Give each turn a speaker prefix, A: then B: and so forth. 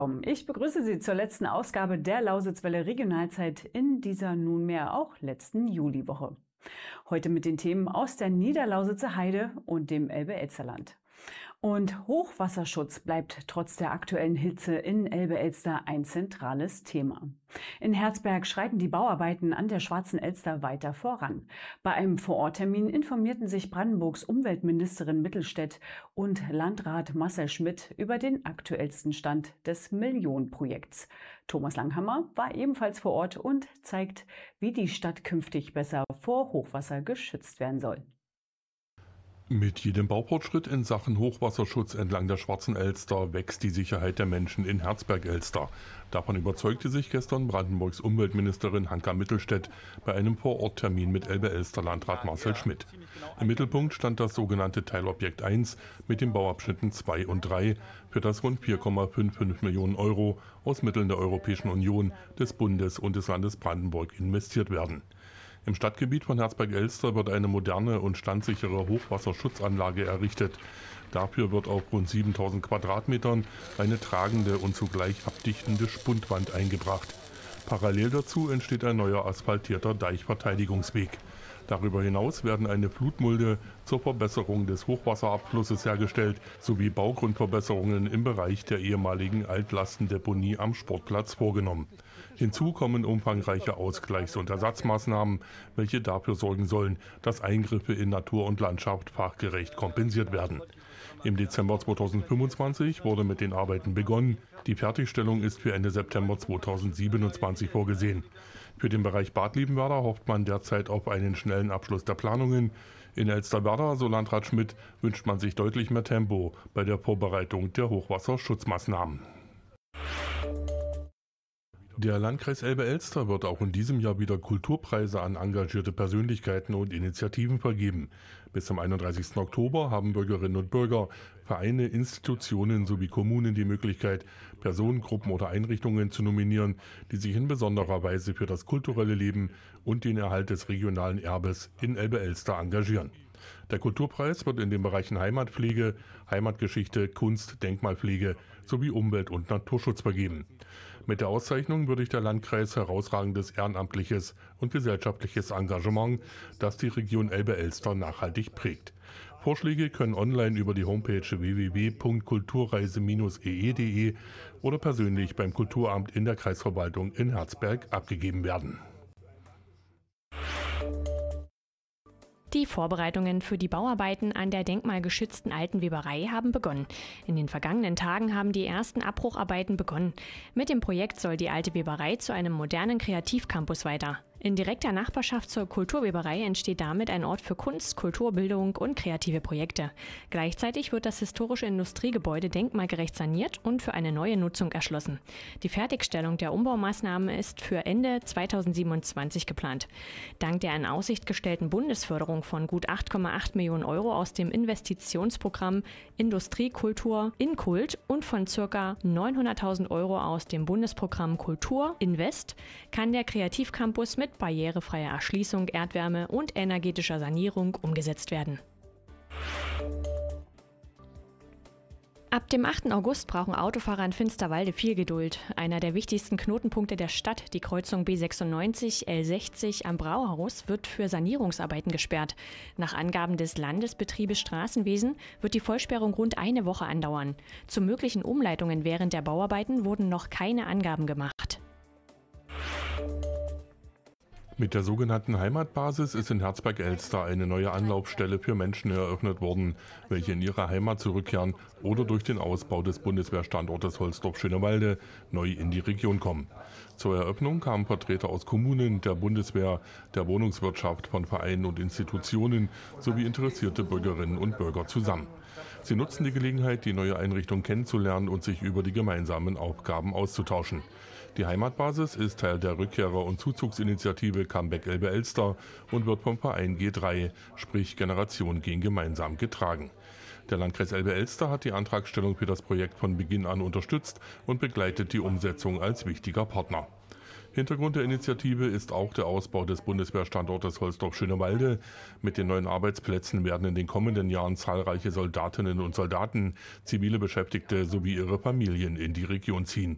A: Ich begrüße Sie zur letzten Ausgabe der Lausitzwelle Regionalzeit in dieser nunmehr auch letzten Juliwoche. Heute mit den Themen aus der Niederlausitzer Heide und dem Elbe-Elster-Land. Und Hochwasserschutz bleibt trotz der aktuellen Hitze in Elbe-Elster ein zentrales Thema. In Herzberg schreiten die Bauarbeiten an der Schwarzen Elster weiter voran. Bei einem Vororttermin informierten sich Brandenburgs Umweltministerin Mittelstädt und Landrat Marcel Schmidt über den aktuellsten Stand des Millionenprojekts. Thomas Langhammer war ebenfalls vor Ort und zeigt, wie die Stadt künftig besser vor Hochwasser geschützt werden soll.
B: Mit jedem Baufortschritt in Sachen Hochwasserschutz entlang der Schwarzen Elster wächst die Sicherheit der Menschen in Herzberg-Elster. Davon überzeugte sich gestern Brandenburgs Umweltministerin Hanka Mittelstädt bei einem Vororttermin mit Elbe-Elster-Landrat Marcel Schmidt. Im Mittelpunkt stand das sogenannte Teilobjekt 1 mit den Bauabschnitten 2 und 3, für das rund 4,55 Millionen Euro aus Mitteln der Europäischen Union, des Bundes und des Landes Brandenburg investiert werden. Im Stadtgebiet von Herzberg-Elster wird eine moderne und standsichere Hochwasserschutzanlage errichtet. Dafür wird auf rund 7000 Quadratmetern eine tragende und zugleich abdichtende Spundwand eingebracht. Parallel dazu entsteht ein neuer asphaltierter Deichverteidigungsweg. Darüber hinaus werden eine Flutmulde zur Verbesserung des Hochwasserabflusses hergestellt, sowie Baugrundverbesserungen im Bereich der ehemaligen Altlastendeponie am Sportplatz vorgenommen. Hinzu kommen umfangreiche Ausgleichs- und Ersatzmaßnahmen, welche dafür sorgen sollen, dass Eingriffe in Natur und Landschaft fachgerecht kompensiert werden. Im Dezember 2025 wurde mit den Arbeiten begonnen. Die Fertigstellung ist für Ende September 2027 vorgesehen. Für den Bereich Bad Liebenwerda hofft man derzeit auf einen schnellen Abschluss der Planungen. In Elsterwerda, so Landrat Schmidt, wünscht man sich deutlich mehr Tempo bei der Vorbereitung der Hochwasserschutzmaßnahmen. Der Landkreis Elbe-Elster wird auch in diesem Jahr wieder Kulturpreise an engagierte Persönlichkeiten und Initiativen vergeben. Bis zum 31. Oktober haben Bürgerinnen und Bürger, Vereine, Institutionen sowie Kommunen die Möglichkeit, Personen, Gruppen oder Einrichtungen zu nominieren, die sich in besonderer Weise für das kulturelle Leben und den Erhalt des regionalen Erbes in Elbe-Elster engagieren. Der Kulturpreis wird in den Bereichen Heimatpflege, Heimatgeschichte, Kunst, Denkmalpflege sowie Umwelt- und Naturschutz vergeben. Mit der Auszeichnung würdigt der Landkreis herausragendes ehrenamtliches und gesellschaftliches Engagement, das die Region Elbe-Elster nachhaltig prägt. Vorschläge können online über die Homepage www.kulturreise-ee.de oder persönlich beim Kulturamt in der Kreisverwaltung in Herzberg abgegeben werden.
C: Die Vorbereitungen für die Bauarbeiten an der denkmalgeschützten Alten Weberei haben begonnen. In den vergangenen Tagen haben die ersten Abbrucharbeiten begonnen. Mit dem Projekt soll die Alte Weberei zu einem modernen Kreativcampus weiter. In direkter Nachbarschaft zur Kulturweberei entsteht damit ein Ort für Kunst, Kulturbildung und kreative Projekte. Gleichzeitig wird das historische Industriegebäude denkmalgerecht saniert und für eine neue Nutzung erschlossen. Die Fertigstellung der Umbaumaßnahmen ist für Ende 2027 geplant. Dank der in Aussicht gestellten Bundesförderung von gut 8,8 Millionen Euro aus dem Investitionsprogramm Industriekultur in Kult und von ca. 900.000 Euro aus dem Bundesprogramm Kultur Invest kann der Kreativcampus mit barrierefreier Erschließung, Erdwärme und energetischer Sanierung umgesetzt werden. Ab dem 8. August brauchen Autofahrer in Finsterwalde viel Geduld. Einer der wichtigsten Knotenpunkte der Stadt, die Kreuzung B96 L60 am Brauhaus, wird für Sanierungsarbeiten gesperrt. Nach Angaben des Landesbetriebes Straßenwesen wird die Vollsperrung rund eine Woche andauern. Zu möglichen Umleitungen während der Bauarbeiten wurden noch keine Angaben gemacht.
B: Mit der sogenannten Heimatbasis ist in Herzberg-Elster eine neue Anlaufstelle für Menschen eröffnet worden, welche in ihre Heimat zurückkehren oder durch den Ausbau des Bundeswehrstandortes Holzdorf-Schönewalde neu in die Region kommen. Zur Eröffnung kamen Vertreter aus Kommunen, der Bundeswehr, der Wohnungswirtschaft, von Vereinen und Institutionen sowie interessierte Bürgerinnen und Bürger zusammen. Sie nutzen die Gelegenheit, die neue Einrichtung kennenzulernen und sich über die gemeinsamen Aufgaben auszutauschen. Die Heimatbasis ist Teil der Rückkehrer- und Zuzugsinitiative Comeback Elbe-Elster und wird vom Verein G3, sprich Generation gehen gemeinsam, getragen. Der Landkreis Elbe-Elster hat die Antragstellung für das Projekt von Beginn an unterstützt und begleitet die Umsetzung als wichtiger Partner. Hintergrund der Initiative ist auch der Ausbau des Bundeswehrstandortes Holzdorf-Schönewalde. Mit den neuen Arbeitsplätzen werden in den kommenden Jahren zahlreiche Soldatinnen und Soldaten, zivile Beschäftigte sowie ihre Familien in die Region ziehen.